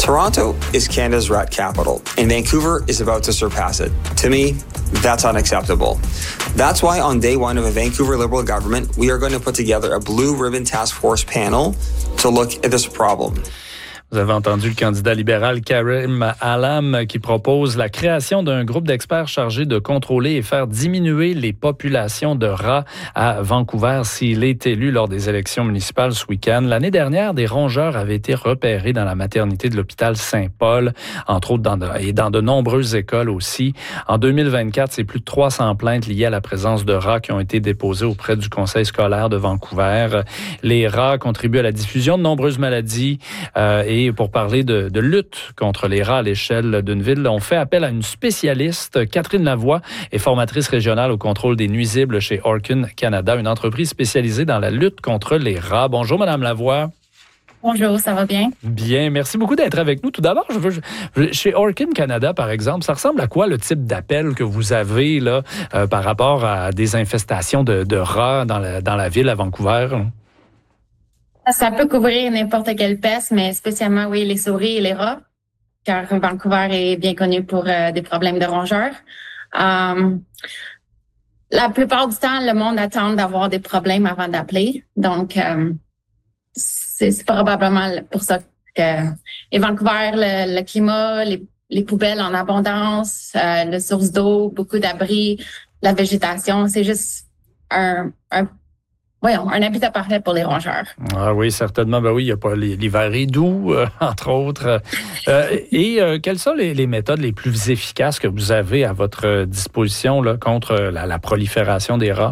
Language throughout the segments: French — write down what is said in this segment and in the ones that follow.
Toronto is Canada's rat capital, and Vancouver is about to surpass it. To me, that's unacceptable. That's why on day one of a Vancouver Liberal government, we are going to put together a blue ribbon task force panel to look at this problem. Vous avez entendu le candidat libéral Karim Hallam qui propose la création d'un groupe d'experts chargé de contrôler et faire diminuer les populations de rats à Vancouver s'il est élu lors des élections municipales ce week-end. L'année dernière, des rongeurs avaient été repérés dans la maternité de l'hôpital Saint-Paul, entre autres dans de nombreuses écoles aussi. En 2024, c'est plus de 300 plaintes liées à la présence de rats qui ont été déposées auprès du conseil scolaire de Vancouver. Les rats contribuent à la diffusion de nombreuses maladies et pour parler de lutte contre les rats à l'échelle d'une ville, on fait appel à une spécialiste. Catherine Lavoie est formatrice régionale au contrôle des nuisibles chez Orkin Canada, une entreprise spécialisée dans la lutte contre les rats. Bonjour, Madame Lavoie. Bonjour, ça va bien? Bien, merci beaucoup d'être avec nous. Tout d'abord, chez Orkin Canada, par exemple, ça ressemble à quoi le type d'appel que vous avez là par rapport à des infestations de rats dans la ville à Vancouver? Ça peut couvrir n'importe quelle peste, mais spécialement, oui, les souris et les rats, car Vancouver est bien connu pour des problèmes de rongeurs. La plupart du temps, le monde attend d'avoir des problèmes avant d'appeler. Donc, c'est probablement pour ça que... Et Vancouver, le climat, les poubelles en abondance, les sources d'eau, beaucoup d'abris, la végétation, c'est juste un habitat parfait pour les rongeurs. Ah oui, certainement. Ben oui, il n'y a pas l'hiver est doux, entre autres. Quelles sont les méthodes les plus efficaces que vous avez à votre disposition là, contre la prolifération des rats?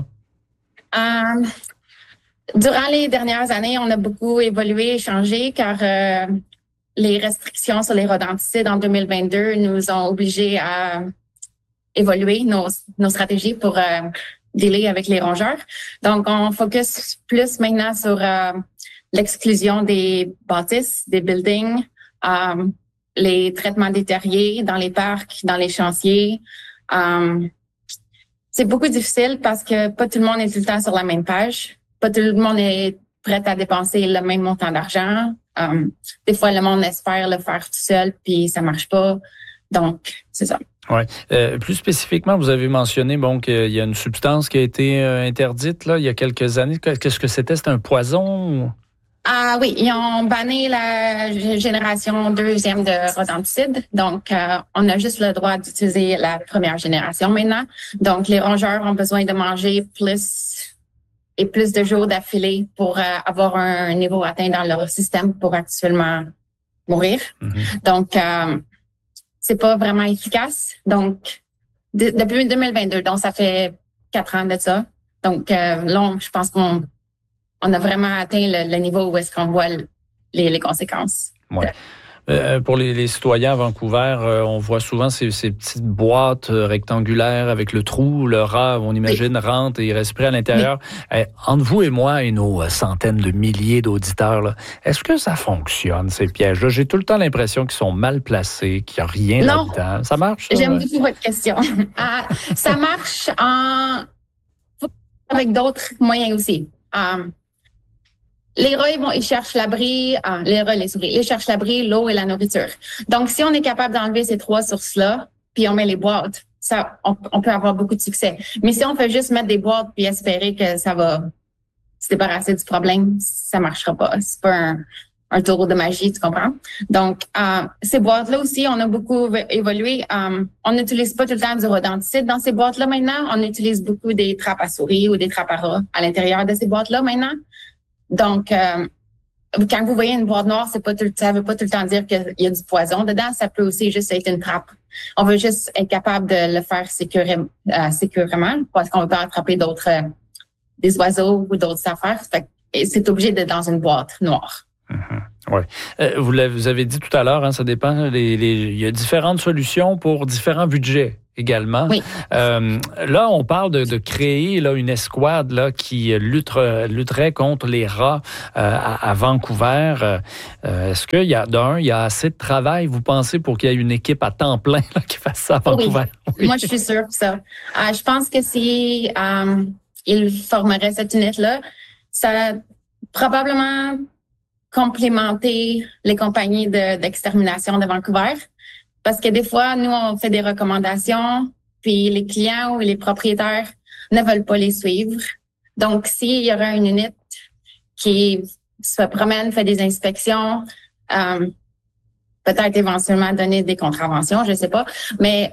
Durant les dernières années, on a beaucoup évolué et changé car les restrictions sur les rodenticides en 2022 nous ont obligés à évoluer nos stratégies pour dealer avec les rongeurs. Donc, on focus plus maintenant sur l'exclusion des bâtisses, des buildings, les traitements des terriers dans les parcs, dans les chantiers. C'est beaucoup difficile parce que pas tout le monde est tout le temps sur la même page. Pas tout le monde est prêt à dépenser le même montant d'argent. Des fois, le monde espère le faire tout seul, puis ça marche pas. Donc, c'est ça. Oui. Plus spécifiquement, vous avez mentionné qu'il y a une substance qui a été interdite là, il y a quelques années. Qu'est-ce que c'était? C'était un poison? Ah oui, ils ont banni la génération deuxième de rodenticides. Donc, on a juste le droit d'utiliser la première génération maintenant. Donc, les rongeurs ont besoin de manger plus de jours d'affilée pour avoir un niveau atteint dans leur système pour actuellement mourir. Mm-hmm. Donc, c'est pas vraiment efficace. Donc, depuis 2022, donc ça fait 4 ans de ça. Donc, là, je pense qu'on a vraiment atteint le niveau où est-ce qu'on voit les conséquences. Ouais. Pour les citoyens à Vancouver, on voit souvent ces petites boîtes rectangulaires avec le trou, le rat, on imagine, rentre et il reste pris à l'intérieur. Oui. Entre vous et moi et nos centaines de milliers d'auditeurs, là, est-ce que ça fonctionne, ces pièges-là? J'ai tout le temps l'impression qu'ils sont mal placés, qu'il n'y a rien là-dedans. Ça marche? Ça? J'aime beaucoup votre question. Ça marche avec d'autres moyens aussi. Les rats, ils cherchent l'abri, les rats, les souris, ils cherchent l'abri, l'eau et la nourriture. Donc, si on est capable d'enlever ces 3 sources-là, puis on met les boîtes, on peut avoir beaucoup de succès. Mais si on fait juste mettre des boîtes puis espérer que ça va se débarrasser du problème, ça marchera pas. C'est pas un tour de magie, tu comprends? Donc, ces boîtes-là aussi, on a beaucoup évolué. On n'utilise pas tout le temps du rodenticide dans ces boîtes-là maintenant. On utilise beaucoup des trappes à souris ou des trappes à rats à l'intérieur de ces boîtes-là maintenant. Donc, quand vous voyez une boîte noire, ça veut pas tout le temps dire qu'il y a du poison dedans. Ça peut aussi juste être une trappe. On veut juste être capable de le faire sécurément parce qu'on veut pas attraper des oiseaux ou d'autres affaires. C'est obligé d'être dans une boîte noire. Mm-hmm. Oui. Vous avez dit tout à l'heure, ça dépend. Il y a différentes solutions pour différents budgets également. Oui. Là, on parle de créer là, une escouade là, qui lutterait contre les rats à Vancouver. Est-ce qu'il y a assez de travail, vous pensez, pour qu'il y ait une équipe à temps plein là, qui fasse ça à Vancouver? Oui. Moi, je suis sûre que ça. Je pense que si il formerait cette unité-là, ça probablement complémenter les compagnies d'extermination de Vancouver. Parce que des fois, nous, on fait des recommandations, puis les clients ou les propriétaires ne veulent pas les suivre. Donc, s'il y aura une unité qui se promène, fait des inspections, peut-être éventuellement donner des contraventions, je sais pas, mais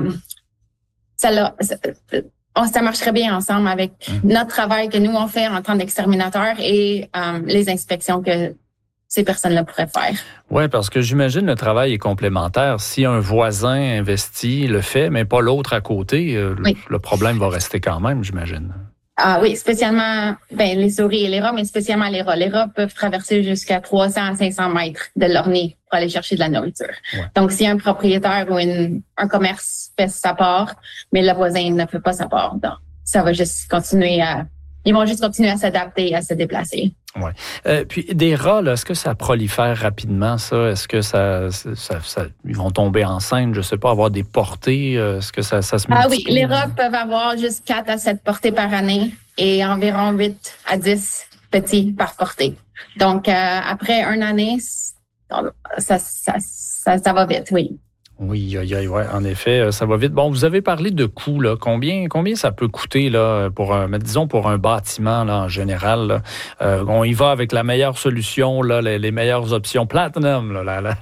ça marcherait bien ensemble avec notre travail que nous, on fait en tant d'exterminateurs et les inspections que ces personnes-là pourraient faire. Oui, parce que j'imagine le travail est complémentaire. Si un voisin investit, le fait, mais pas l'autre à côté, le problème va rester quand même, j'imagine. Ah oui, spécialement les souris et les rats, mais spécialement les rats. Les rats peuvent traverser jusqu'à 300 à 500 mètres de leur nid pour aller chercher de la nourriture. Ouais. Donc, si un propriétaire ou un commerce fait sa part, mais le voisin ne fait pas sa part, donc ça va juste continuer ils vont juste continuer à s'adapter, à se déplacer. Oui. Puis des rats, là, est-ce que ça prolifère rapidement, ça? Est-ce que ça ils vont tomber enceintes, je sais pas, avoir des portées? Est-ce que ça se multiplie? Ah oui, les rats peuvent avoir juste 4 à 7 portées par année et environ 8 à 10 petits par portée. Donc, après une année, ça va vite, oui. Oui, ouais, en effet, ça va vite. Bon, vous avez parlé de coûts, là. Combien ça peut coûter, là, pour un bâtiment, là, en général, là? On y va avec la meilleure solution, là, les meilleures options. Platinum, là,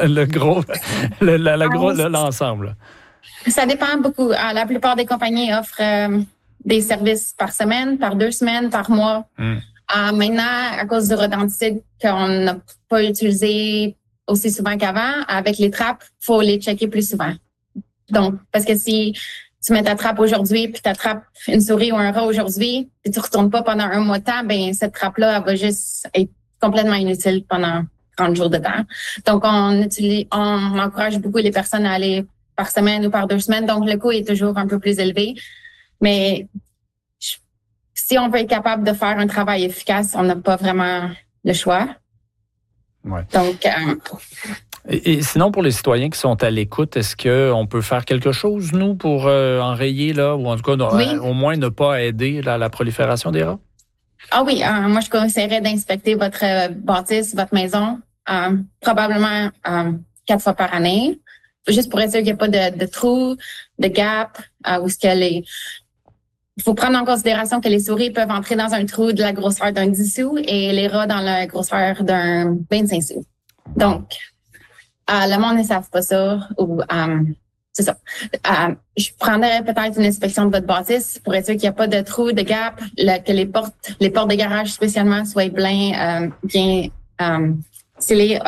l'ensemble. Ça dépend beaucoup. La plupart des compagnies offrent des services par semaine, par 2 semaines, par mois. Maintenant, à cause du rodenticide qu'on n'a pas utilisé aussi souvent qu'avant, avec les trappes, faut les checker plus souvent. Donc, parce que si tu mets ta trappe aujourd'hui, puis tu attrapes une souris ou un rat aujourd'hui, puis tu retournes pas pendant un mois de temps, cette trappe-là, elle va juste être complètement inutile pendant 30 jours de temps. Donc, on encourage beaucoup les personnes à aller par semaine ou par 2 semaines. Donc, le coût est toujours un peu plus élevé. Mais si on veut être capable de faire un travail efficace, on n'a pas vraiment le choix. Ouais. Donc, et sinon, pour les citoyens qui sont à l'écoute, est-ce qu'on peut faire quelque chose, nous, pour enrayer, là, ou en tout cas, au moins ne pas aider à la prolifération des rats? Ah oui, moi, je conseillerais d'inspecter votre bâtisse, votre maison, probablement 4 fois par année, juste pour être sûr qu'il n'y a pas de trous, de gaps, où ce qu'elle est. Il faut prendre en considération que les souris peuvent entrer dans un trou de la grosseur d'un 10 sous et les rats dans la grosseur d'un 25 sous. Donc, le monde ne savent pas ça ou c'est ça. Je prendrais peut-être une inspection de votre bâtisse pour être sûr qu'il n'y a pas de trou, de gap, que les portes de garage spécialement soient bien scellées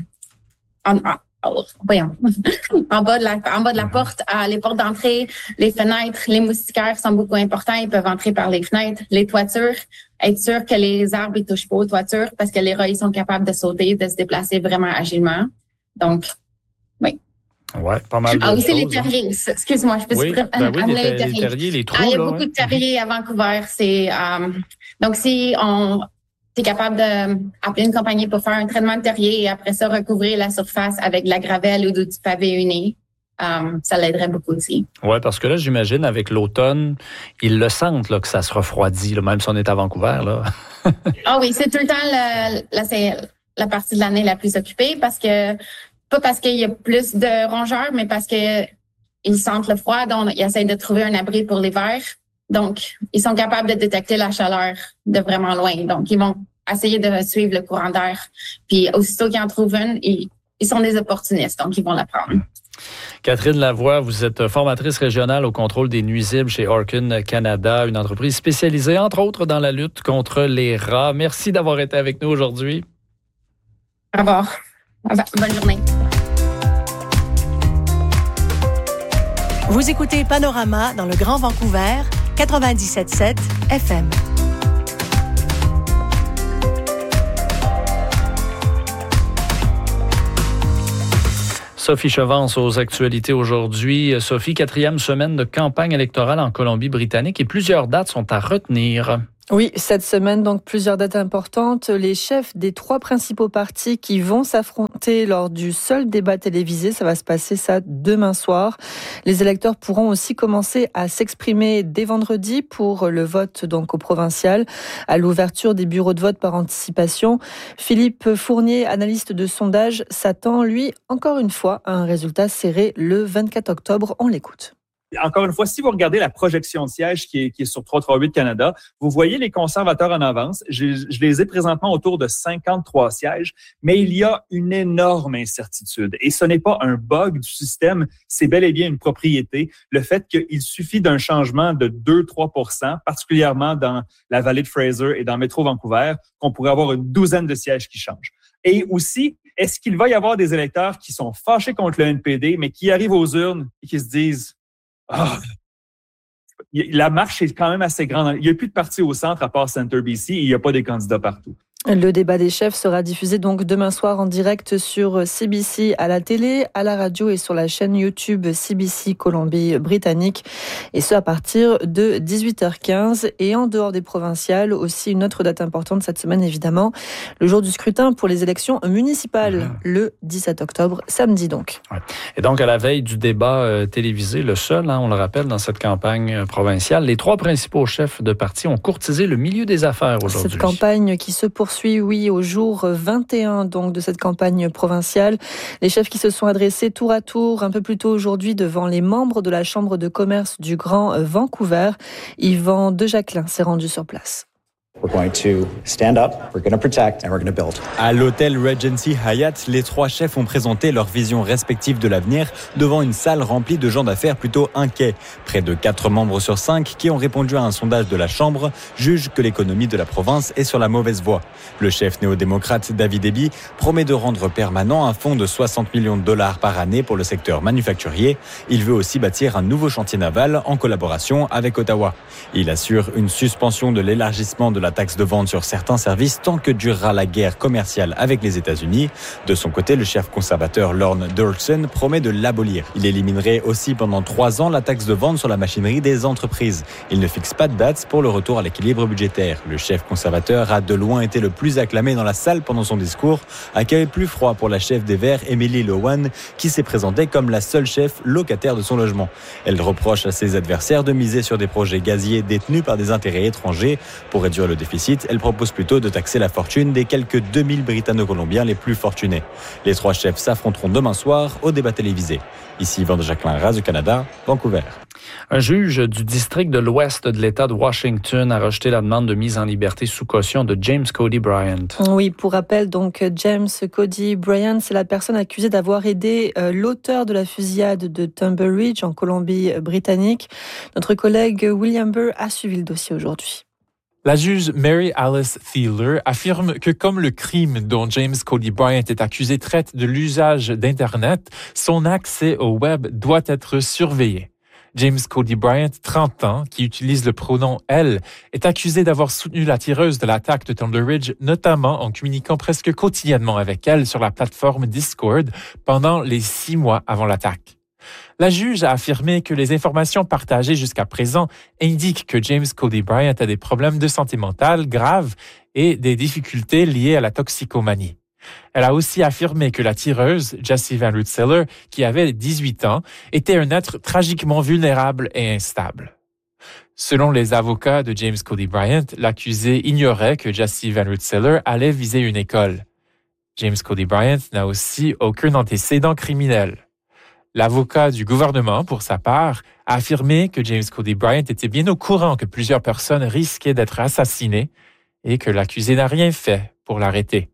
en bas de la porte, les portes d'entrée, les fenêtres, les moustiquaires sont beaucoup importants. Ils peuvent entrer par les fenêtres, les toitures. Être sûr que les arbres ne touchent pas aux toitures parce que les rats, ils sont capables de sauter, de se déplacer vraiment agilement. Donc, oui. Oui, pas mal de aussi choses, les terriers. Excuse-moi, je peux amener les terriers. Les trous, il y a beaucoup de terriers à Vancouver. Donc, si tu es capable d'appeler une compagnie pour faire un traitement de terrier et après ça, recouvrir la surface avec de la gravelle ou du pavé uni, ça l'aiderait beaucoup aussi. Oui, parce que là, j'imagine, avec l'automne, ils le sentent là, que ça se refroidit, là, même si on est à Vancouver. Là. Ah oui, c'est tout le temps c'est la partie de l'année la plus occupée pas parce qu'il y a plus de rongeurs, mais parce que ils sentent le froid, donc ils essayent de trouver un abri pour l'hiver. Donc, ils sont capables de détecter la chaleur de vraiment loin. Donc, ils vont essayer de suivre le courant d'air. Puis, aussitôt qu'ils en trouvent une, ils sont des opportunistes, donc ils vont la prendre. Catherine Lavoie, vous êtes formatrice régionale au contrôle des nuisibles chez Orkin Canada, une entreprise spécialisée, entre autres, dans la lutte contre les rats. Merci d'avoir été avec nous aujourd'hui. Au revoir. Bonne journée. Vous écoutez Panorama dans le Grand Vancouver, 97.7 FM. Sophie Chevance aux actualités aujourd'hui. Sophie, 4e semaine de campagne électorale en Colombie-Britannique et plusieurs dates sont à retenir. Oui, cette semaine, donc plusieurs dates importantes. Les chefs des 3 principaux partis qui vont s'affronter lors du seul débat télévisé. Ça va se passer demain soir. Les électeurs pourront aussi commencer à s'exprimer dès vendredi pour le vote donc au provincial, à l'ouverture des bureaux de vote par anticipation. Philippe Fournier, analyste de sondage, s'attend, lui, encore une fois, à un résultat serré le 24 octobre. On l'écoute. Encore une fois, si vous regardez la projection de sièges qui est sur 338 Canada, vous voyez les conservateurs en avance. Je les ai présentement autour de 53 sièges, mais il y a une énorme incertitude. Et ce n'est pas un bug du système, c'est bel et bien une propriété. Le fait qu'il suffit d'un changement de 2-3%, particulièrement dans la vallée de Fraser et dans Métro Vancouver, qu'on pourrait avoir une douzaine de sièges qui changent. Et aussi, est-ce qu'il va y avoir des électeurs qui sont fâchés contre le NPD, mais qui arrivent aux urnes et qui se disent la marche est quand même assez grande. Il n'y a plus de parti au centre à part Centre BC et il n'y a pas des candidats partout. Le débat des chefs sera diffusé donc demain soir en direct sur CBC à la télé, à la radio et sur la chaîne YouTube CBC Colombie-Britannique. Et ce à partir de 18h15. Et en dehors des provinciales, aussi une autre date importante cette semaine évidemment, le jour du scrutin pour les élections municipales, le 17 octobre, samedi donc. Ouais. Et donc à la veille du débat télévisé, le seul, on le rappelle, dans cette campagne provinciale, les 3 principaux chefs de parti ont courtisé le milieu des affaires aujourd'hui. Cette campagne qui se poursuit, oui, au jour 21 donc de cette campagne provinciale. Les chefs qui se sont adressés tour à tour un peu plus tôt aujourd'hui devant les membres de la Chambre de commerce du Grand Vancouver. Yvan Dejaclin s'est rendu sur place. We're going to stand up, we're going to protect, and we're going to build. À l'hôtel Regency Hyatt, les 3 chefs ont présenté leur vision respective de l'avenir devant une salle remplie de gens d'affaires plutôt inquiets. Près de 4 membres sur 5 qui ont répondu à un sondage de la Chambre jugent que l'économie de la province est sur la mauvaise voie. Le chef néo-démocrate David Eby promet de rendre permanent un fonds de 60 millions de dollars par année pour le secteur manufacturier. Il veut aussi bâtir un nouveau chantier naval en collaboration avec Ottawa. Il assure une suspension de l'élargissement de la taxe de vente sur certains services tant que durera la guerre commerciale avec les États-Unis. De son côté, le chef conservateur Lorne Doerksen promet de l'abolir. Il éliminerait aussi pendant 3 ans la taxe de vente sur la machinerie des entreprises. Il ne fixe pas de date pour le retour à l'équilibre budgétaire. Le chef conservateur a de loin été le plus acclamé dans la salle pendant son discours, accueil plus froid pour la chef des Verts, Emily Lowan, qui s'est présentée comme la seule chef locataire de son logement. Elle reproche à ses adversaires de miser sur des projets gaziers détenus par des intérêts étrangers. Pour réduire le déficit, elle propose plutôt de taxer la fortune des quelques 2000 Britanno-Colombiens les plus fortunés. Les 3 chefs s'affronteront demain soir au débat télévisé. Ici Yvan Dejaclin, Radio-Canada, Vancouver. Un juge du district de l'Ouest de l'État de Washington a rejeté la demande de mise en liberté sous caution de James Cody Bryant. Oui, pour rappel, donc James Cody Bryant, c'est la personne accusée d'avoir aidé l'auteur de la fusillade de Tumble Ridge en Colombie-Britannique. Notre collègue William Burr a suivi le dossier aujourd'hui. La juge Mary Alice Thieler affirme que comme le crime dont James Cody Bryant est accusé traite de l'usage d'Internet, son accès au web doit être surveillé. James Cody Bryant, 30 ans, qui utilise le pronom « elle », est accusé d'avoir soutenu la tireuse de l'attaque de Tumble Ridge, notamment en communiquant presque quotidiennement avec elle sur la plateforme Discord pendant les 6 mois avant l'attaque. La juge a affirmé que les informations partagées jusqu'à présent indiquent que James Cody Bryant a des problèmes de santé mentale graves et des difficultés liées à la toxicomanie. Elle a aussi affirmé que la tireuse, Jessie Van Rensselaer, qui avait 18 ans, était un être tragiquement vulnérable et instable. Selon les avocats de James Cody Bryant, l'accusé ignorait que Jessie Van Rensselaer allait viser une école. James Cody Bryant n'a aussi aucun antécédent criminel. L'avocat du gouvernement, pour sa part, a affirmé que James Cody Bryant était bien au courant que plusieurs personnes risquaient d'être assassinées et que l'accusé n'a rien fait pour l'arrêter.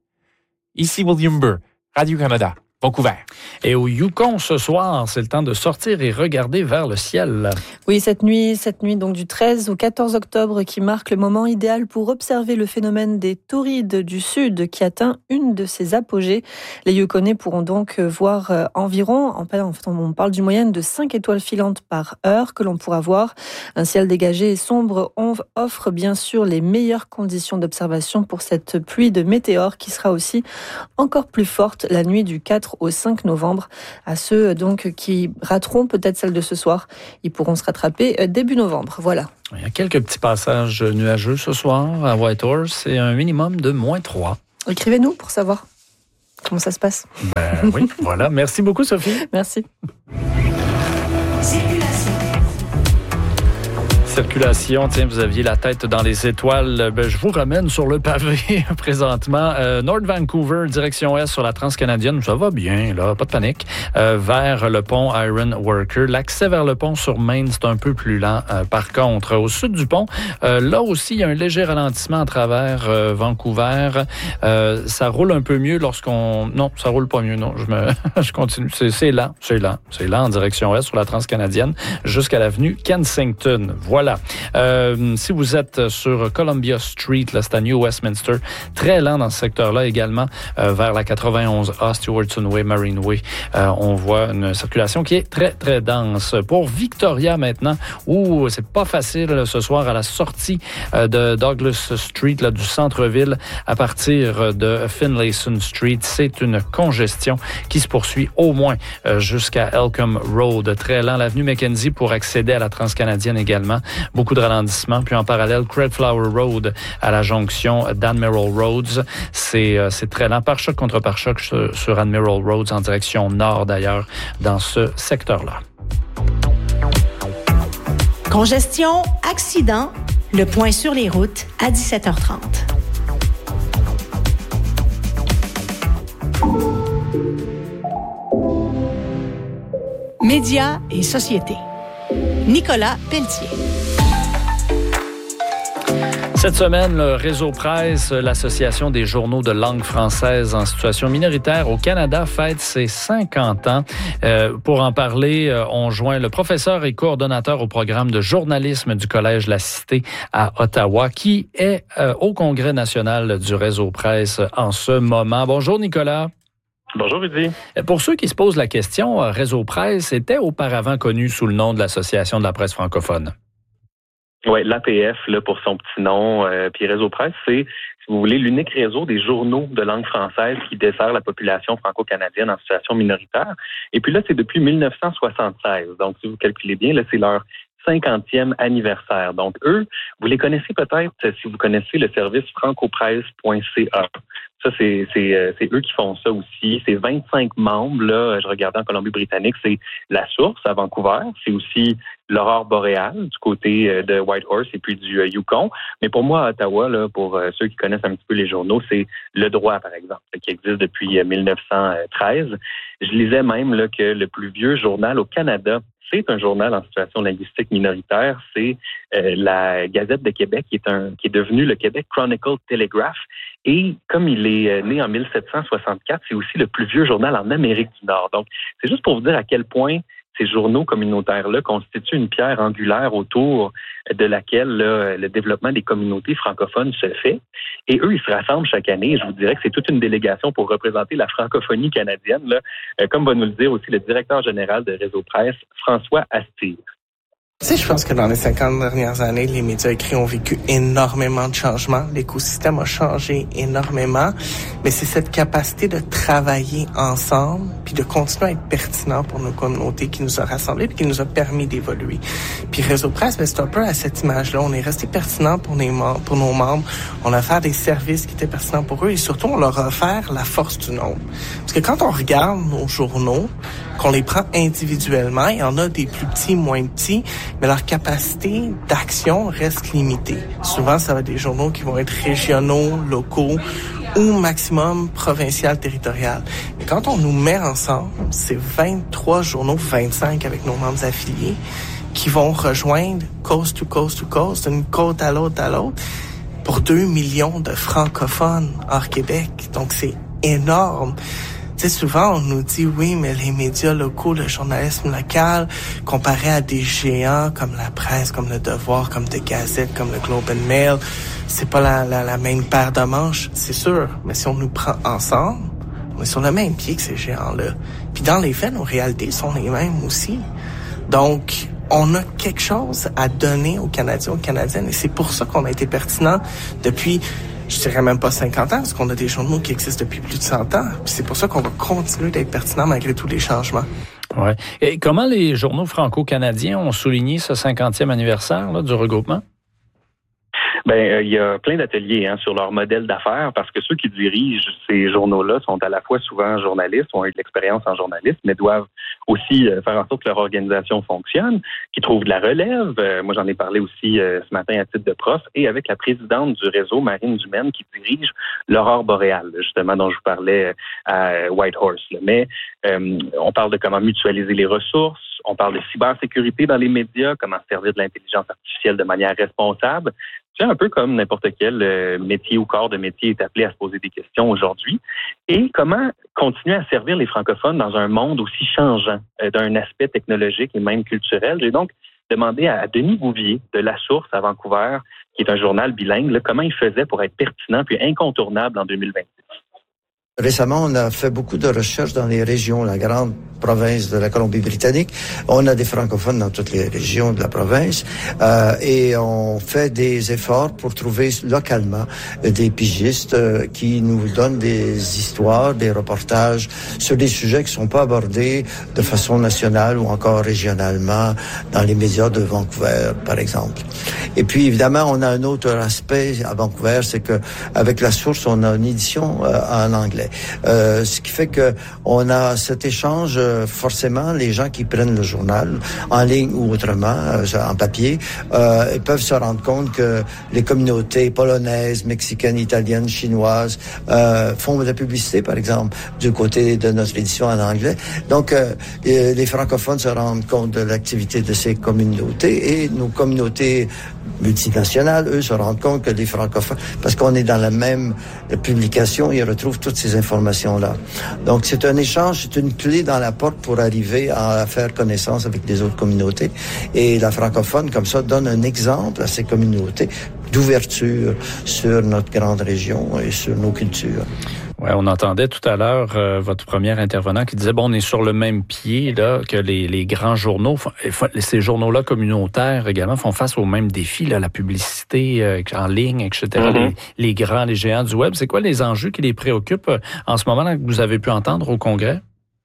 Ici William Burr, Radio-Canada, Vancouver. Et au Yukon ce soir, c'est le temps de sortir et regarder vers le ciel. Oui, cette nuit donc du 13 au 14 octobre qui marque le moment idéal pour observer le phénomène des taurides du sud qui atteint une de ses apogées. Les Yukonais pourront donc voir environ, on parle d'une moyenne de 5 étoiles filantes par heure que l'on pourra voir. Un ciel dégagé et sombre offre bien sûr les meilleures conditions d'observation pour cette pluie de météores qui sera aussi encore plus forte la nuit du 4 4 au 5 novembre. À ceux donc qui rateront peut-être celle de ce soir, ils pourront se rattraper début novembre. Voilà. Il y a quelques petits passages nuageux ce soir à Whitehorse et un minimum de -3. Écrivez-nous pour savoir comment ça se passe. Ben oui, voilà. Merci beaucoup, Sophie. Merci. Circulation, tiens, vous aviez la tête dans les étoiles. Ben, je vous ramène sur le pavé présentement. North Vancouver, direction Est sur la Transcanadienne, ça va bien, là, pas de panique. Vers le pont Iron Worker. L'accès vers le pont sur Main, c'est un peu plus lent. Par contre, au sud du pont, là aussi, il y a un léger ralentissement à travers Vancouver. Ça roule un peu mieux lorsqu'on... Non, ça roule pas mieux, non. Je continue. C'est lent en direction Est sur la Transcanadienne jusqu'à l'avenue Kensington. Voilà. Si vous êtes sur Columbia Street, là, c'est à New Westminster, très lent dans ce secteur-là également, vers la 91A, Stewartson Way, Marine Way, on voit une circulation qui est très, très dense. Pour Victoria maintenant, où c'est pas facile ce soir à la sortie de Douglas Street, là, du centre-ville, à partir de Finlayson Street, c'est une congestion qui se poursuit au moins jusqu'à Elcombe Road. Très lent, l'avenue Mackenzie pour accéder à la Transcanadienne également. Beaucoup de ralentissements. Puis en parallèle, Craigflower Road à la jonction d'Admiral Roads. C'est très lent. Pare-choc contre pare-choc sur Admiral Roads en direction nord d'ailleurs dans ce secteur-là. Congestion, accident, le point sur les routes à 17h30. Médias et société. Nicolas Pelletier. Cette semaine, le Réseau Presse, l'Association des journaux de langue française en situation minoritaire au Canada, fête ses 50 ans. Pour en parler, on joint le professeur et coordonnateur au programme de journalisme du Collège La Cité à Ottawa, qui est au Congrès national du Réseau Presse en ce moment. Bonjour, Nicolas. Bonjour, Rudy. Pour ceux qui se posent la question, Réseau Presse était auparavant connu sous le nom de l'Association de la presse francophone. Oui, l'APF, là, pour son petit nom. Puis Réseau Presse, c'est, si vous voulez, l'unique réseau des journaux de langue française qui dessert la population franco-canadienne en situation minoritaire. Et puis là, c'est depuis 1976. Donc, si vous calculez bien, là, c'est leur 50e anniversaire. Donc, eux, vous les connaissez peut-être si vous connaissez le service francopresse.ca. Ça, c'est eux qui font ça aussi. C'est 25 membres, là, je regardais en Colombie-Britannique, c'est La Source à Vancouver. C'est aussi l'Aurore boréale du côté de Whitehorse et puis du Yukon. Mais pour moi, à Ottawa, là, pour ceux qui connaissent un petit peu les journaux, c'est Le Droit, par exemple, qui existe depuis 1913. Je lisais même là, que le plus vieux journal au Canada, c'est un journal en situation linguistique minoritaire. C'est la Gazette de Québec qui est devenu le Québec Chronicle Telegraph. Et comme il est né en 1764, c'est aussi le plus vieux journal en Amérique du Nord. Donc, c'est juste pour vous dire à quel point ces journaux communautaires-là constituent une pierre angulaire autour de laquelle là, le développement des communautés francophones se fait. Et eux, ils se rassemblent chaque année. Je vous dirais que c'est toute une délégation pour représenter la francophonie canadienne, là, comme va nous le dire aussi le directeur général de Réseau Presse, François Astier. Tu sais, je pense que dans les 50 dernières années, les médias écrits ont vécu énormément de changements. L'écosystème a changé énormément. Mais c'est cette capacité de travailler ensemble puis de continuer à être pertinent pour nos communautés qui nous a rassemblés puis qui nous a permis d'évoluer. Puis Réseau Presse, c'est un peu à cette image-là. On est resté pertinent pour nos membres. On a offert des services qui étaient pertinents pour eux et surtout, on leur a offert la force du nombre. Parce que quand on regarde nos journaux, qu'on les prend individuellement, il y en a des plus petits, moins petits, mais leur capacité d'action reste limitée. Souvent, ça va être des journaux qui vont être régionaux, locaux ou maximum provincial, territorial. Et quand on nous met ensemble, c'est 23 journaux, 25 avec nos membres affiliés, qui vont rejoindre coast to coast to coast, d'une côte à l'autre, pour 2 millions de francophones hors Québec. Donc, c'est énorme. Tu sais, souvent, on nous dit, oui, mais les médias locaux, le journalisme local, comparé à des géants comme la presse, comme Le Devoir, comme The Gazette, comme le Globe and Mail, c'est pas la même paire de manches, c'est sûr. Mais si on nous prend ensemble, on est sur le même pied que ces géants-là. Puis dans les faits, nos réalités sont les mêmes aussi. Donc, on a quelque chose à donner aux Canadiens, aux Canadiennes, et c'est pour ça qu'on a été pertinent depuis je dirais même pas 50 ans, parce qu'on a des journaux qui existent depuis plus de 100 ans. Puis c'est pour ça qu'on va continuer d'être pertinent malgré tous les changements. Ouais. Et comment les journaux franco-canadiens ont souligné ce 50e anniversaire là, du regroupement? Il y a plein d'ateliers sur leur modèle d'affaires parce que ceux qui dirigent ces journaux-là sont à la fois souvent journalistes, ont eu de l'expérience en journalisme, mais doivent aussi faire en sorte que leur organisation fonctionne, qu'ils trouvent de la relève. Moi, j'en ai parlé aussi ce matin à titre de prof et avec la présidente du réseau, Marine Dumaine, qui dirige l'Aurore boréale, justement, dont je vous parlais à Whitehorse. Mais on parle de comment mutualiser les ressources, on parle de cybersécurité dans les médias, comment servir de l'intelligence artificielle de manière responsable. C'est un peu comme n'importe quel métier ou corps de métier est appelé à se poser des questions aujourd'hui. Et comment continuer à servir les francophones dans un monde aussi changeant d'un aspect technologique et même culturel. J'ai donc demandé à Denis Bouvier de La Source à Vancouver, qui est un journal bilingue, comment il faisait pour être pertinent puis incontournable en 2026. Récemment, on a fait beaucoup de recherches dans les régions, la grande province de la Colombie-Britannique. On a des francophones dans toutes les régions de la province et on fait des efforts pour trouver localement des pigistes qui nous donnent des histoires, des reportages sur des sujets qui sont pas abordés de façon nationale ou encore régionalement dans les médias de Vancouver, par exemple. Et puis, évidemment, on a un autre aspect à Vancouver, c'est que avec La Source, on a une édition en anglais. Ce qui fait que on a cet échange, forcément, les gens qui prennent le journal, en ligne ou autrement, en papier, ils peuvent se rendre compte que les communautés polonaises, mexicaines, italiennes, chinoises font de la publicité, par exemple, du côté de notre édition en anglais. Donc, les francophones se rendent compte de l'activité de ces communautés et nos communautés multinationales, eux, se rendent compte que les francophones, parce qu'on est dans la même publication, ils retrouvent toutes ces informations-là. Donc, c'est un échange, c'est une clé dans la porte pour arriver à faire connaissance avec les autres communautés. Et la francophone, comme ça, donne un exemple à ces communautés d'ouverture sur notre grande région et sur nos cultures. Ouais, on entendait tout à l'heure votre premier intervenant qui disait on est sur le même pied là que les grands journaux. Ces journaux-là communautaires également font face aux mêmes défis, là, la publicité en ligne, etc. Mm-hmm. Les géants du web. C'est quoi les enjeux qui les préoccupent en ce moment là que vous avez pu entendre au Congrès?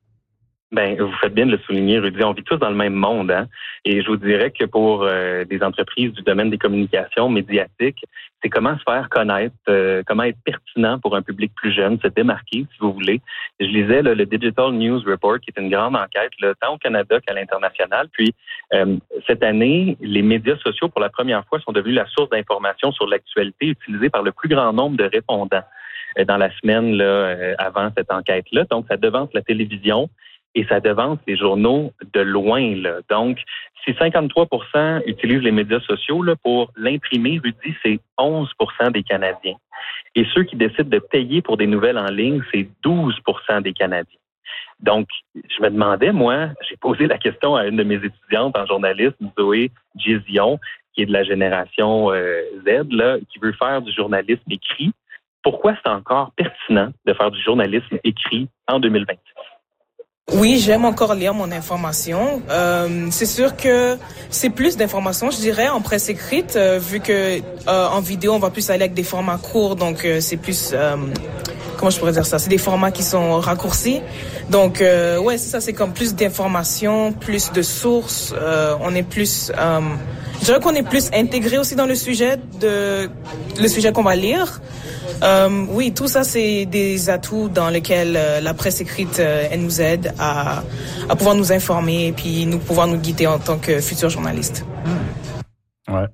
Vous faites bien de le souligner, Rudy. On vit tous dans le même monde, Et je vous dirais que pour des entreprises du domaine des communications médiatiques, c'est comment se faire connaître, comment être pertinent pour un public plus jeune, se démarquer, si vous voulez. Je lisais le Digital News Report, qui est une grande enquête, tant au Canada qu'à l'international. Puis, cette année, les médias sociaux, pour la première fois, sont devenus la source d'information sur l'actualité utilisée par le plus grand nombre de répondants dans la semaine avant cette enquête-là. Donc, ça devance la télévision. Et ça devance les journaux de loin. Là. Donc, si 53% utilisent les médias sociaux, pour l'imprimer, Rudy, c'est 11% des Canadiens. Et ceux qui décident de payer pour des nouvelles en ligne, c'est 12% des Canadiens. Donc, je me demandais, moi, j'ai posé la question à une de mes étudiantes en journalisme, Zoé Gizion, qui est de la génération Z, qui veut faire du journalisme écrit. Pourquoi c'est encore pertinent de faire du journalisme écrit en 2026? Oui, j'aime encore lire mon information. C'est sûr que c'est plus d'informations, je dirais, en presse écrite, vu que en vidéo, on va plus aller avec des formats courts, donc c'est plus... comment je pourrais dire ça? C'est des formats qui sont raccourcis. Donc, ouais, c'est ça, c'est comme plus d'informations, plus de sources. On est plus... je dirais qu'on est plus intégré aussi dans le sujet qu'on va lire. Oui, tout ça, c'est des atouts dans lesquels la presse écrite, elle nous aide à pouvoir nous informer et puis pouvoir nous guider en tant que futurs journalistes. Ouais.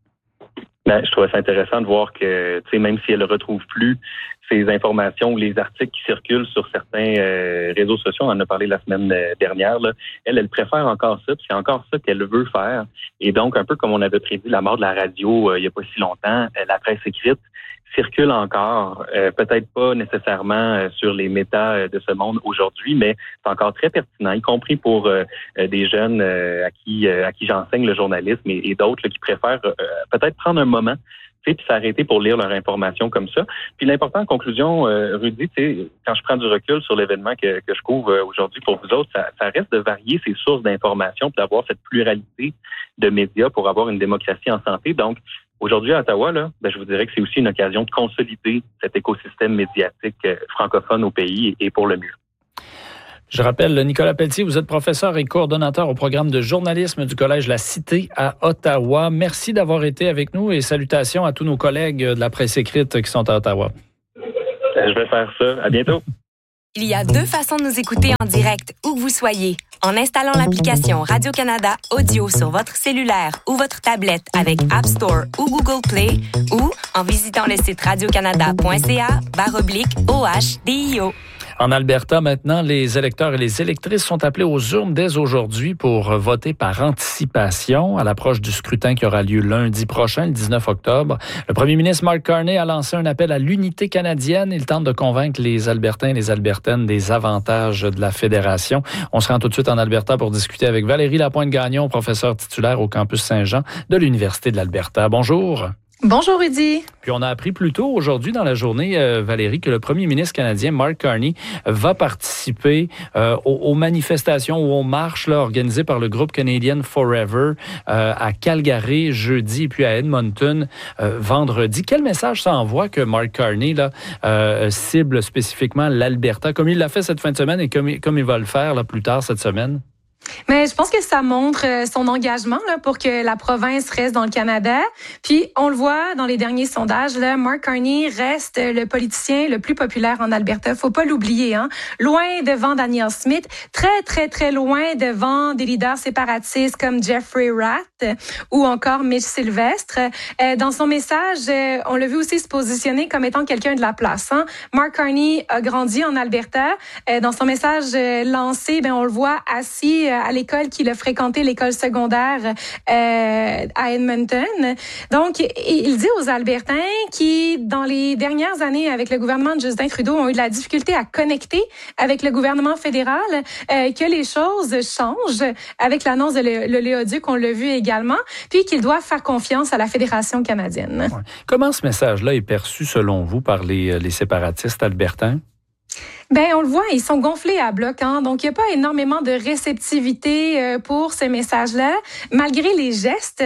Je trouvais ça intéressant de voir que, tu sais, même si elle ne retrouve plus ces informations ou les articles qui circulent sur certains réseaux sociaux, on en a parlé la semaine dernière, elle préfère encore ça, puis c'est encore ça qu'elle veut faire. Et donc, un peu comme on avait prédit la mort de la radio il n'y a pas si longtemps, la presse écrite circule encore, peut-être pas nécessairement sur les méta de ce monde aujourd'hui, mais c'est encore très pertinent, y compris pour des jeunes à qui j'enseigne le journalisme et d'autres qui préfèrent peut-être prendre un moment puis s'arrêter pour lire leur information comme ça. Puis l'important en conclusion, Rudy, quand je prends du recul sur l'événement que je couvre aujourd'hui pour vous autres, ça reste de varier ces sources d'informations puis d'avoir cette pluralité de médias pour avoir une démocratie en santé. Donc, Aujourd'hui, à Ottawa, là, je vous dirais que c'est aussi une occasion de consolider cet écosystème médiatique francophone au pays et pour le mieux. Je rappelle, Nicolas Pelletier, vous êtes professeur et coordonnateur au programme de journalisme du Collège La Cité à Ottawa. Merci d'avoir été avec nous et salutations à tous nos collègues de la presse écrite qui sont à Ottawa. Je vais faire ça. À bientôt. Il y a deux façons de nous écouter en direct, où que vous soyez. En installant l'application Radio-Canada Audio sur votre cellulaire ou votre tablette avec App Store ou Google Play, ou en visitant le site radiocanada.ca/OHDIO. En Alberta, maintenant, les électeurs et les électrices sont appelés aux urnes dès aujourd'hui pour voter par anticipation à l'approche du scrutin qui aura lieu lundi prochain, le 19 octobre. Le premier ministre Mark Carney a lancé un appel à l'unité canadienne. Il tente de convaincre les Albertains et les Albertaines des avantages de la fédération. On se rend tout de suite en Alberta pour discuter avec Valérie Lapointe-Gagnon, professeure titulaire au campus Saint-Jean de l'Université de l'Alberta. Bonjour. Bonjour Rudy. Puis on a appris plus tôt aujourd'hui dans la journée, Valérie, que le premier ministre canadien Mark Carney va participer aux manifestations ou aux marches là, organisées par le groupe Canadian Forever à Calgary jeudi et puis à Edmonton vendredi. Quel message ça envoie que Mark Carney là, cible spécifiquement l'Alberta, comme il l'a fait cette fin de semaine et comme il va le faire là, plus tard cette semaine? Mais je pense que ça montre son engagement là, pour que la province reste dans le Canada. Puis, on le voit dans les derniers sondages, là, Mark Carney reste le politicien le plus populaire en Alberta. Faut pas l'oublier, hein. Loin devant Danielle Smith, très, très, très loin devant des leaders séparatistes comme Jeffrey Rath ou encore Mitch Sylvestre. Dans son message, on l'a vu aussi se positionner comme étant quelqu'un de la place. Hein. Mark Carney a grandi en Alberta. Dans son message lancé, on le voit assis à l'école qu'il a fréquenté, l'école secondaire à Edmonton. Donc, il dit aux Albertains qui, dans les dernières années, avec le gouvernement de Justin Trudeau, ont eu de la difficulté à connecter avec le gouvernement fédéral, que les choses changent avec l'annonce de l'oléoduc, on l'a vu également, puis qu'ils doivent faire confiance à la Fédération canadienne. Ouais. Comment ce message-là est perçu, selon vous, par les séparatistes albertains? On le voit, ils sont gonflés à bloc, hein. Donc il n'y a pas énormément de réceptivité pour ce message-là, malgré les gestes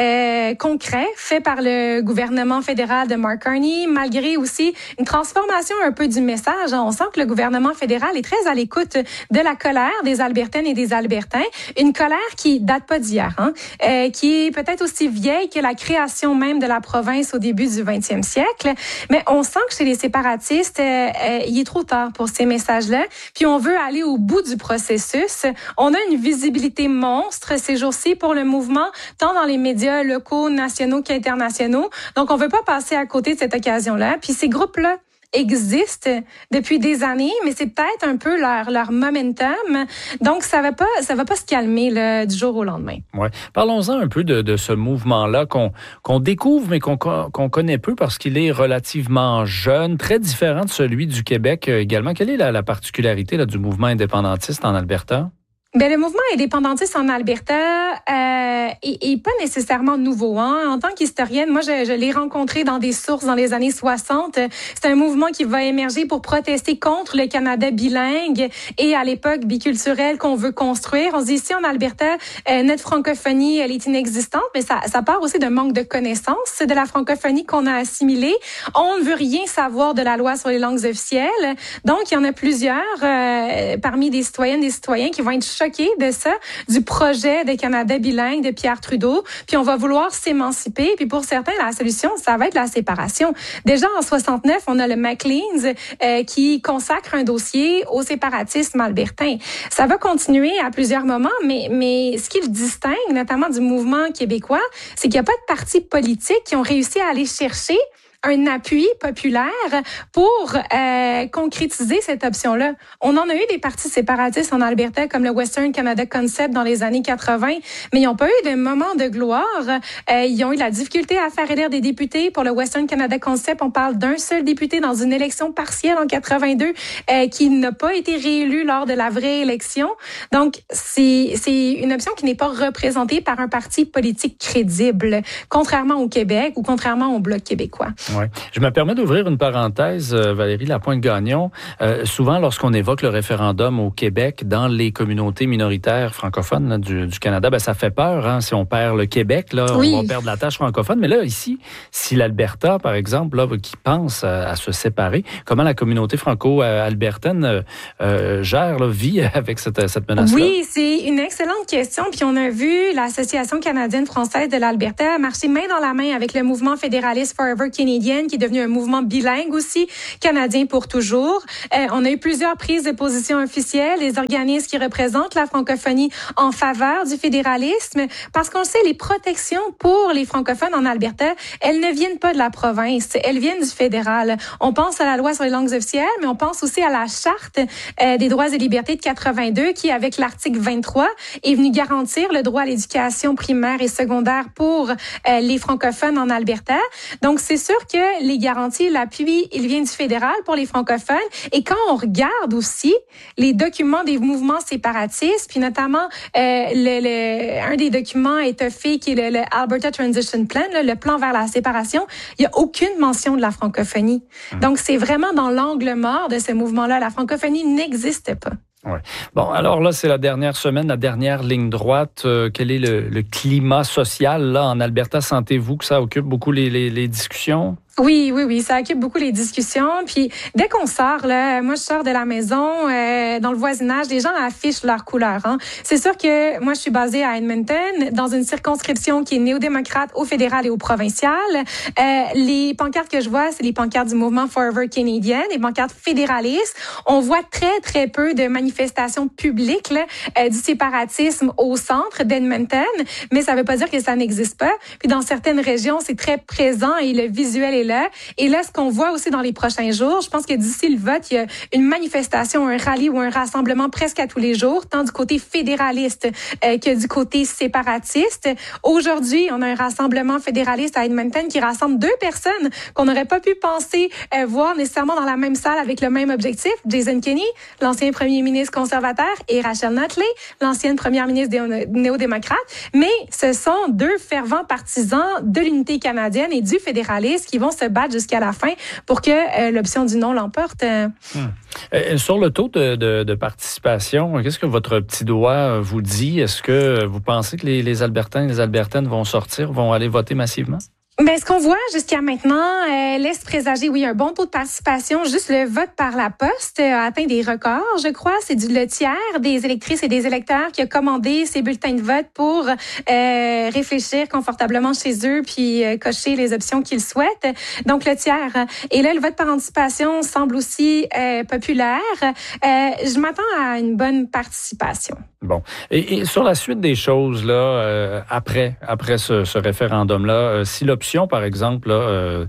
concrets faits par le gouvernement fédéral de Mark Carney, malgré aussi une transformation un peu du message. On sent que le gouvernement fédéral est très à l'écoute de la colère des Albertaines et des Albertains, une colère qui date pas d'hier, hein, qui est peut-être aussi vieille que la création même de la province au début du 20e siècle. Mais on sent que chez les séparatistes, il est trop tard pour ces messages-là, puis on veut aller au bout du processus. On a une visibilité monstre ces jours-ci pour le mouvement, tant dans les médias locaux, nationaux qu'internationaux. Donc, on veut pas passer à côté de cette occasion-là. Puis ces groupes-là existent depuis des années, mais c'est peut-être un peu leur momentum. Donc, ça va pas se calmer là, du jour au lendemain. Ouais. Parlons-en un peu de ce mouvement-là qu'on découvre, mais qu'on connaît peu parce qu'il est relativement jeune, très différent de celui du Québec également. Quelle est la particularité là, du mouvement indépendantiste en Alberta? Le mouvement indépendantiste en Alberta est pas nécessairement nouveau. Hein. En tant qu'historienne, moi, je l'ai rencontré dans des sources dans les années 60. C'est un mouvement qui va émerger pour protester contre le Canada bilingue et à l'époque biculturel qu'on veut construire. On se dit ici en Alberta, notre francophonie, elle est inexistante, mais ça part aussi d'un manque de connaissances de la francophonie qu'on a assimilée. On ne veut rien savoir de la loi sur les langues officielles. Donc, il y en a plusieurs parmi des citoyennes et des citoyens qui vont être choqués de ça, du projet de Canada bilingue de Pierre Trudeau, puis on va vouloir s'émanciper, puis pour certains, la solution, ça va être la séparation. Déjà, en 69, on a le Maclean's qui consacre un dossier au séparatisme albertain. Ça va continuer à plusieurs moments, mais ce qui le distingue, notamment du mouvement québécois, c'est qu'il n'y a pas de partis politiques qui ont réussi à aller chercher un appui populaire pour concrétiser cette option-là. On en a eu des partis séparatistes en Alberta, comme le Western Canada Concept dans les années 80, mais ils n'ont pas eu de moment de gloire. Ils ont eu la difficulté à faire élire des députés. Pour le Western Canada Concept, on parle d'un seul député dans une élection partielle en 82 qui n'a pas été réélu lors de la vraie élection. Donc, c'est une option qui n'est pas représentée par un parti politique crédible, contrairement au Québec ou contrairement au Bloc québécois. Ouais. Je me permets d'ouvrir une parenthèse, Valérie Lapointe-Gagnon. Souvent, lorsqu'on évoque le référendum au Québec, dans les communautés minoritaires francophones là, du Canada, ça fait peur. Hein, si on perd le Québec, là, oui. On va perdre la tâche francophone. Mais là, ici, si l'Alberta, par exemple, là, qui pense à se séparer, comment la communauté franco-albertaine gère, là, vit avec cette menace-là? Oui, c'est une excellente question. Puis on a vu l'Association canadienne-française de l'Alberta marcher main dans la main avec le mouvement fédéraliste Forever Canadian, qui est devenu un mouvement bilingue aussi, canadien pour toujours. On a eu plusieurs prises de position officielles, les organismes qui représentent la francophonie en faveur du fédéralisme, parce qu'on le sait, les protections pour les francophones en Alberta, elles ne viennent pas de la province, elles viennent du fédéral. On pense à la loi sur les langues officielles, mais on pense aussi à la Charte des droits et libertés de 82, qui, avec l'article 23, est venu garantir le droit à l'éducation primaire et secondaire pour les francophones en Alberta. Donc, c'est sûr que les garanties, l'appui, il vient du fédéral pour les francophones. Et quand on regarde aussi les documents des mouvements séparatistes, puis notamment un des documents étoffés qui est le Alberta Transition Plan, le plan vers la séparation, il n'y a aucune mention de la francophonie. Donc, c'est vraiment dans l'angle mort de ce mouvement-là. La francophonie n'existe pas. Ouais. Bon, alors là, c'est la dernière semaine, la dernière ligne droite. Quel est le climat social là en Alberta? Sentez-vous que ça occupe beaucoup les discussions? Oui, ça occupe beaucoup les discussions. Puis dès qu'on sort, là, moi je sors de la maison, dans le voisinage, les gens affichent leurs couleurs. Hein. C'est sûr que moi je suis basée à Edmonton, dans une circonscription qui est néo-démocrate au fédéral et au provincial. Les pancartes que je vois, c'est les pancartes du mouvement Forever Canadian, les pancartes fédéralistes. On voit très très peu de manifestations publiques là, du séparatisme au centre d'Edmonton, mais ça veut pas dire que ça n'existe pas. Puis dans certaines régions, c'est très présent et le visuel est là. Et là, ce qu'on voit aussi dans les prochains jours, je pense que d'ici le vote, il y a une manifestation, un rallye ou un rassemblement presque à tous les jours, tant du côté fédéraliste que du côté séparatiste. Aujourd'hui, on a un rassemblement fédéraliste à Edmonton qui rassemble 2 personnes qu'on n'aurait pas pu penser voir nécessairement dans la même salle avec le même objectif. Jason Kenney, l'ancien premier ministre conservateur, et Rachel Notley, l'ancienne première ministre néo-démocrate. Mais ce sont 2 fervents partisans de l'unité canadienne et du fédéralisme qui vont se battre jusqu'à la fin pour que l'option du non l'emporte. Sur le taux de participation, qu'est-ce que votre petit doigt vous dit? Est-ce que vous pensez que les Albertains et les Albertaines vont sortir, vont aller voter massivement? Ben, ce qu'on voit jusqu'à maintenant laisse présager, oui, un bon taux de participation. Juste le vote par la poste a atteint des records, je crois. C'est le tiers des électrices et des électeurs qui a commandé ces bulletins de vote pour réfléchir confortablement chez eux puis cocher les options qu'ils souhaitent. Donc, le tiers. Et là, le vote par anticipation semble aussi populaire. Je m'attends à une bonne participation. Bon. Et sur la suite des choses, là, après ce référendum-là, si l'option, par exemple, là,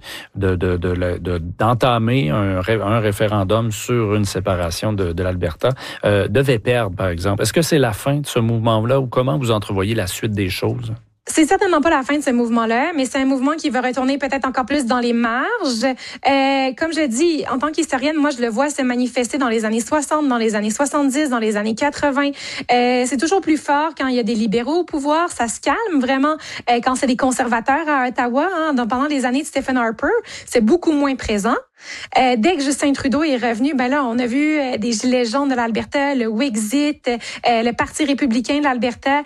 d'entamer un référendum sur une séparation de l'Alberta devait perdre, par exemple, est-ce que c'est la fin de ce mouvement-là ou comment vous entrevoyez la suite des choses? C'est certainement pas la fin de ce mouvement-là, mais c'est un mouvement qui va retourner peut-être encore plus dans les marges. Comme je dis, en tant qu'historienne, moi, je le vois se manifester dans les années 60, dans les années 70, dans les années 80. C'est toujours plus fort quand il y a des libéraux au pouvoir. Ça se calme vraiment quand c'est des conservateurs à Ottawa. Hein, pendant les années de Stephen Harper, c'est beaucoup moins présent. Dès que Justin Trudeau est revenu, ben là, on a vu des gilets jaunes de l'Alberta, le Wexit, le Parti républicain de l'Alberta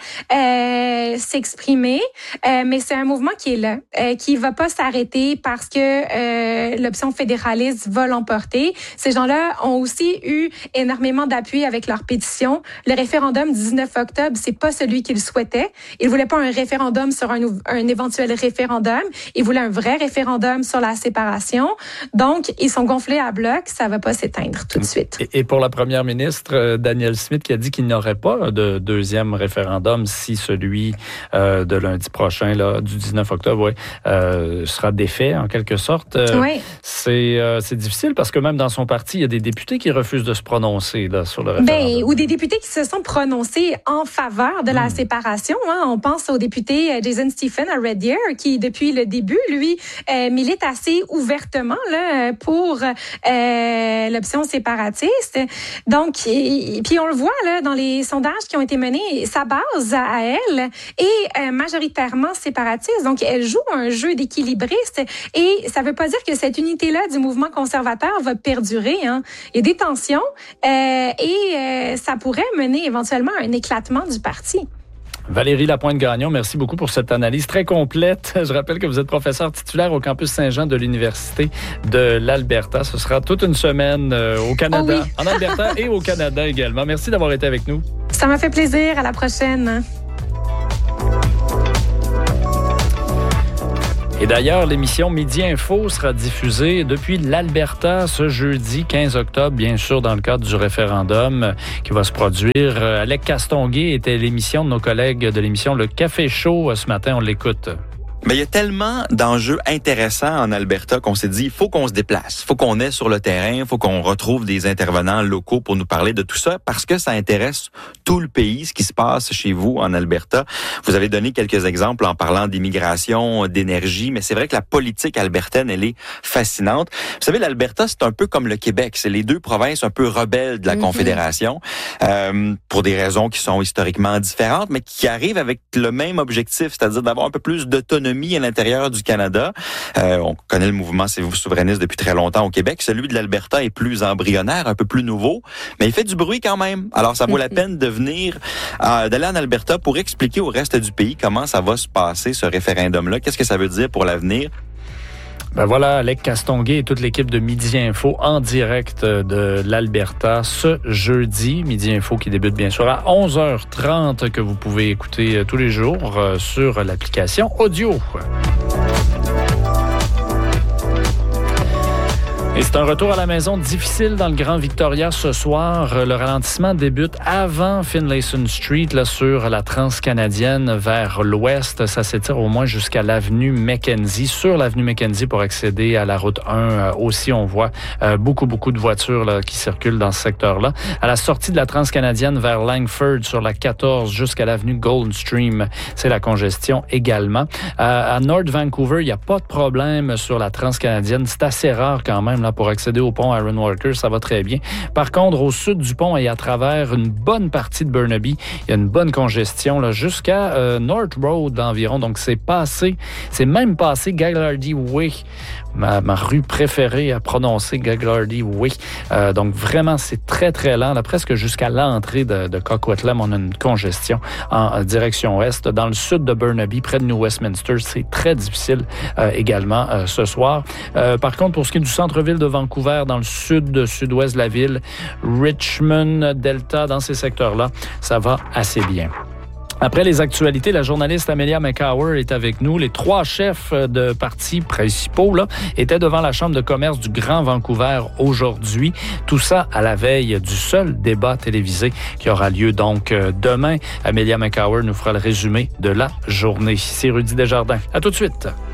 s'exprimer. Mais c'est un mouvement qui est là, qui va pas s'arrêter parce que l'option fédéraliste va l'emporter. Ces gens-là ont aussi eu énormément d'appui avec leur pétition. Le référendum du 19 octobre, c'est pas celui qu'ils souhaitaient. Ils voulaient pas un référendum sur un éventuel référendum. Ils voulaient un vrai référendum sur la séparation. Donc, ils sont gonflés à bloc, ça va pas s'éteindre tout de suite. Et pour la première ministre, Danielle Smith, qui a dit qu'il n'y aurait pas de deuxième référendum si celui de lundi prochain, là, du 19 octobre, sera défait en quelque sorte. Oui. C'est difficile parce que même dans son parti, il y a des députés qui refusent de se prononcer là, sur le référendum. Ou des députés qui se sont prononcés en faveur de la séparation. Hein. On pense au député Jason Stephen à Red Deer, qui depuis le début, lui, milite assez ouvertement là, pour l'option séparatiste. Donc, puis on le voit là dans les sondages qui ont été menés, sa base à elle est majoritairement séparatiste. Donc, elle joue un jeu d'équilibriste et ça veut pas dire que cette unité-là du mouvement conservateur va perdurer. Hein. Il y a des tensions et ça pourrait mener éventuellement à un éclatement du parti. Valérie Lapointe-Gagnon, merci beaucoup pour cette analyse très complète. Je rappelle que vous êtes professeur titulaire au campus Saint-Jean de l'Université de l'Alberta. Ce sera toute une semaine au Canada, en Alberta et au Canada également. Merci d'avoir été avec nous. Ça m'a fait plaisir. À la prochaine. Et d'ailleurs, l'émission Midi Info sera diffusée depuis l'Alberta ce jeudi 15 octobre, bien sûr, dans le cadre du référendum qui va se produire. Alec Castonguay était l'émission de nos collègues de l'émission Le Café Chaud. Ce matin, on l'écoute. Mais il y a tellement d'enjeux intéressants en Alberta qu'on s'est dit, il faut qu'on se déplace, il faut qu'on aille sur le terrain, il faut qu'on retrouve des intervenants locaux pour nous parler de tout ça, parce que ça intéresse tout le pays, ce qui se passe chez vous en Alberta. Vous avez donné quelques exemples en parlant d'immigration, d'énergie, mais c'est vrai que la politique albertaine, elle est fascinante. Vous savez, l'Alberta, c'est un peu comme le Québec, c'est les deux provinces un peu rebelles de la Confédération, pour des raisons qui sont historiquement différentes, mais qui arrivent avec le même objectif, c'est-à-dire d'avoir un peu plus d'autonomie à l'intérieur du Canada. On connaît le mouvement souverainiste depuis très longtemps au Québec. Celui de l'Alberta est plus embryonnaire, un peu plus nouveau, mais il fait du bruit quand même. Alors, ça vaut la peine de venir, d'aller en Alberta pour expliquer au reste du pays comment ça va se passer, ce référendum-là. Qu'est-ce que ça veut dire pour l'avenir? Ben voilà, Alec Castonguay et toute l'équipe de Midi Info en direct de l'Alberta ce jeudi. Midi Info qui débute bien sûr à 11h30 que vous pouvez écouter tous les jours sur l'application audio. Et c'est un retour à la maison difficile dans le Grand Victoria ce soir. Le ralentissement débute avant Finlayson Street, là, sur la transcanadienne vers l'ouest. Ça s'étire au moins jusqu'à l'avenue Mackenzie. Sur l'avenue Mackenzie pour accéder à la route 1 aussi, on voit beaucoup de voitures là, qui circulent dans ce secteur-là. À la sortie de la transcanadienne vers Langford sur la 14 jusqu'à l'avenue Golden Stream, c'est la congestion également. À North Vancouver, il n'y a pas de problème sur la transcanadienne. C'est assez rare quand même là, pour accéder au pont Aaron Walker, ça va très bien. Par contre, au sud du pont et à travers une bonne partie de Burnaby, il y a une bonne congestion là, jusqu'à North Road environ. Donc, c'est même passé Gagliardi Way, ma rue préférée à prononcer, Gagliardi Way. Donc, vraiment, c'est très, très lent. Là, presque jusqu'à l'entrée de Coquitlam, on a une congestion en direction ouest. Dans le sud de Burnaby, près de New Westminster, c'est très difficile également ce soir. Par contre, pour ce qui est du centre-ville de Vancouver, dans le sud-sud-ouest de la ville, Richmond, Delta, dans ces secteurs-là, ça va assez bien. Après les actualités, la journaliste Amelia McCower est avec nous. Les 3 chefs de partis principaux là, étaient devant la Chambre de commerce du Grand Vancouver aujourd'hui. Tout ça à la veille du seul débat télévisé qui aura lieu donc demain. Amelia McCower nous fera le résumé de la journée. C'est Rudy Desjardins. À tout de suite.